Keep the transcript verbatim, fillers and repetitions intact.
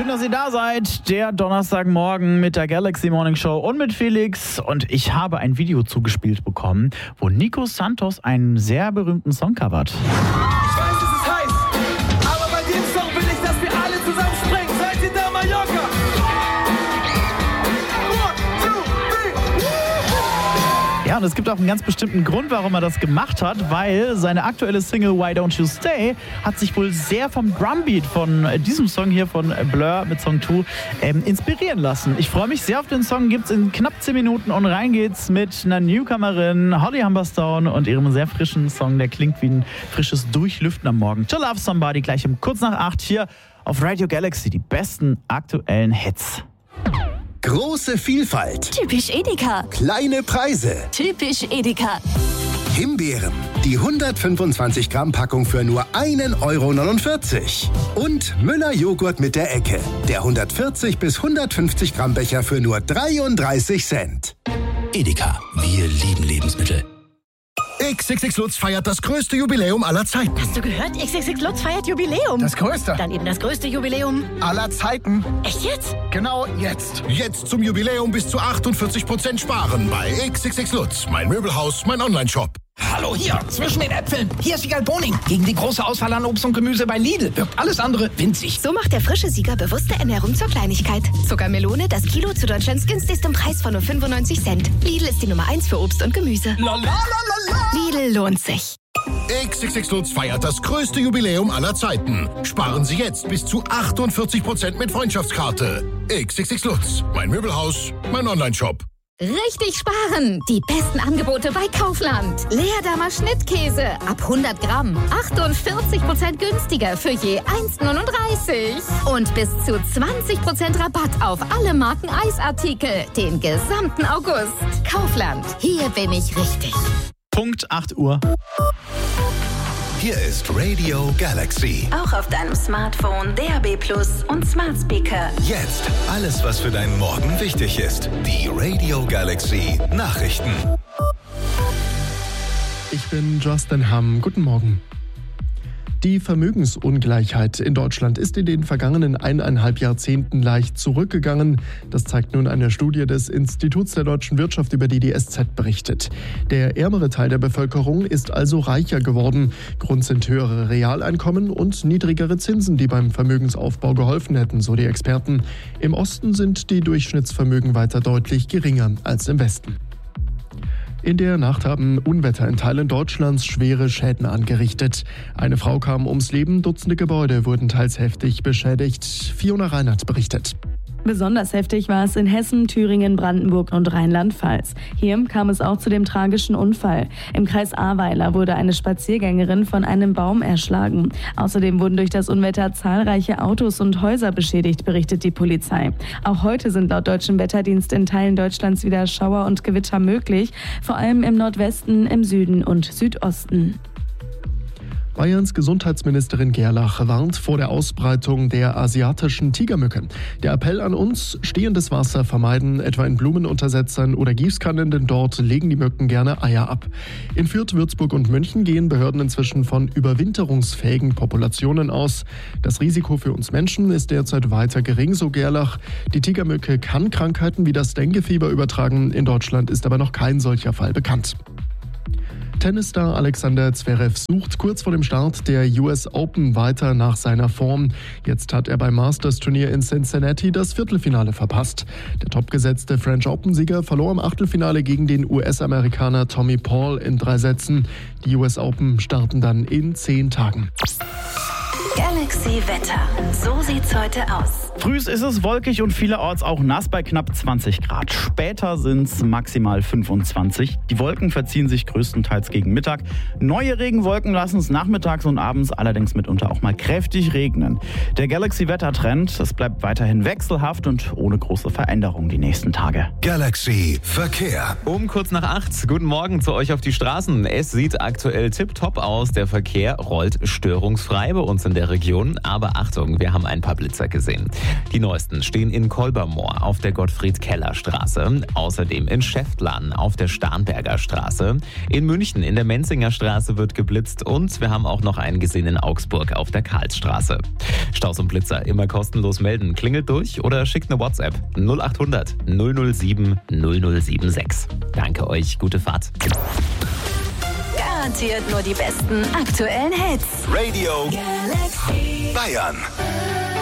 Schön, dass ihr da seid. Der Donnerstagmorgen mit der Galaxy Morning Show und mit Felix. Und ich habe ein Video zugespielt bekommen, wo Nico Santos einen sehr berühmten Song covert. Ich weiß, es ist heiß, aber bei dem Song will ich, dass wir alle zusammen springen. Seid ihr da, Mallorca? Ja, und es gibt auch einen ganz bestimmten Grund, warum er das gemacht hat, weil seine aktuelle Single Why Don't You Stay hat sich wohl sehr vom Drumbeat von diesem Song hier von Blur mit Song zwei ähm, inspirieren lassen. Ich freue mich sehr auf den Song, gibt's in knapp zehn Minuten und rein geht's mit einer Newcomerin, Holly Humberstone und ihrem sehr frischen Song, der klingt wie ein frisches Durchlüften am Morgen. To Love Somebody, gleich um kurz nach acht hier auf Radio Galaxy, die besten aktuellen Hits. Große Vielfalt. Typisch Edeka. Kleine Preise. Typisch Edeka. Himbeeren. Die hundertfünfundzwanzig Gramm Packung für nur ein Euro neunundvierzig. Und Müller Joghurt mit der Ecke. Der hundertvierzig bis hundertfünfzig Gramm Becher für nur dreiunddreißig Cent. Edeka. Wir lieben Lebensmittel. X X X Lutz feiert das größte Jubiläum aller Zeiten. Hast du gehört? X X X Lutz feiert Jubiläum. Das größte. Dann eben das größte Jubiläum aller Zeiten. Echt jetzt? Genau jetzt. Jetzt zum Jubiläum bis zu achtundvierzig Prozent sparen bei X X X Lutz. Mein Möbelhaus, mein Onlineshop. Hallo hier, zwischen den Äpfeln. Hier ist Siegal Boning. Gegen die große Auswahl an Obst und Gemüse bei Lidl wirkt alles andere winzig. So macht der frische Sieger bewusste Ernährung zur Kleinigkeit. Zuckermelone, das Kilo zu Deutschlands günstigstem Preis von nur fünfundneunzig Cent. Lidl ist die Nummer eins für Obst und Gemüse. La, la, la, la, la. Lidl lohnt sich. X X X Lutz feiert das größte Jubiläum aller Zeiten. Sparen Sie jetzt bis zu achtundvierzig Prozent mit Freundschaftskarte. X X X Lutz. Mein Möbelhaus, mein Onlineshop. Richtig sparen! Die besten Angebote bei Kaufland. Leerdammer Schnittkäse ab hundert Gramm. achtundvierzig Prozent günstiger für je eins neununddreißig. Und bis zu zwanzig Prozent Rabatt auf alle Marken Eisartikel. Den gesamten August. Kaufland. Hier bin ich richtig. Punkt acht Uhr. Hier ist Radio Galaxy. Auch auf deinem Smartphone, D A B Plus und Smart Speaker. Jetzt alles, was für deinen Morgen wichtig ist. Die Radio Galaxy Nachrichten. Ich bin Justin Hamm. Guten Morgen. Die Vermögensungleichheit in Deutschland ist in den vergangenen eineinhalb Jahrzehnten leicht zurückgegangen. Das zeigt nun eine Studie des Instituts der deutschen Wirtschaft, über die die S Z berichtet. Der ärmere Teil der Bevölkerung ist also reicher geworden. Grund sind höhere Realeinkommen und niedrigere Zinsen, die beim Vermögensaufbau geholfen hätten, so die Experten. Im Osten sind die Durchschnittsvermögen weiter deutlich geringer als im Westen. In der Nacht haben Unwetter in Teilen Deutschlands schwere Schäden angerichtet. Eine Frau kam ums Leben, Dutzende Gebäude wurden teils heftig beschädigt. Fiona Reinhardt berichtet. Besonders heftig war es in Hessen, Thüringen, Brandenburg und Rheinland-Pfalz. Hier kam es auch zu dem tragischen Unfall. Im Kreis Ahrweiler wurde eine Spaziergängerin von einem Baum erschlagen. Außerdem wurden durch das Unwetter zahlreiche Autos und Häuser beschädigt, berichtet die Polizei. Auch heute sind laut deutschem Wetterdienst in Teilen Deutschlands wieder Schauer und Gewitter möglich, vor allem im Nordwesten, im Süden und Südosten. Bayerns Gesundheitsministerin Gerlach warnt vor der Ausbreitung der asiatischen Tigermücke. Der Appell an uns, stehendes Wasser vermeiden, etwa in Blumenuntersetzern oder Gießkannen, denn dort legen die Mücken gerne Eier ab. In Fürth, Würzburg und München gehen Behörden inzwischen von überwinterungsfähigen Populationen aus. Das Risiko für uns Menschen ist derzeit weiter gering, so Gerlach. Die Tigermücke kann Krankheiten wie das Denguefieber übertragen. In Deutschland ist aber noch kein solcher Fall bekannt. Tennisstar Alexander Zverev sucht kurz vor dem Start der U S Open weiter nach seiner Form. Jetzt hat er beim Masters-Turnier in Cincinnati das Viertelfinale verpasst. Der topgesetzte French Open-Sieger verlor im Achtelfinale gegen den U S-Amerikaner Tommy Paul in drei Sätzen. Die U S Open starten dann in zehn Tagen. Galaxy Wetter. So sieht's heute aus. Früh ist es wolkig und vielerorts auch nass bei knapp zwanzig Grad. Später sind es maximal fünfundzwanzig. Die Wolken verziehen sich größtenteils gegen Mittag. Neue Regenwolken lassen es nachmittags und abends allerdings mitunter auch mal kräftig regnen. Der Galaxy-Wettertrend, das bleibt weiterhin wechselhaft und ohne große Veränderung die nächsten Tage. Galaxy Verkehr. Um kurz nach acht. Guten Morgen zu euch auf die Straßen. Es sieht aktuell tipptopp aus. Der Verkehr rollt störungsfrei bei uns in der Region. Region. Aber Achtung, wir haben ein paar Blitzer gesehen. Die neuesten stehen in Kolbermoor auf der Gottfried-Keller-Straße. Außerdem in Schäftlarn auf der Starnberger Straße. In München in der Menzinger Straße wird geblitzt. Und wir haben auch noch einen gesehen in Augsburg auf der Karlsstraße. Staus und Blitzer immer kostenlos melden. Klingelt durch oder schickt eine WhatsApp. null acht hundert null null sieben null null sieben sechs. Danke euch, gute Fahrt. Garantiert nur die besten aktuellen Hits. Radio Galaxy Bayern.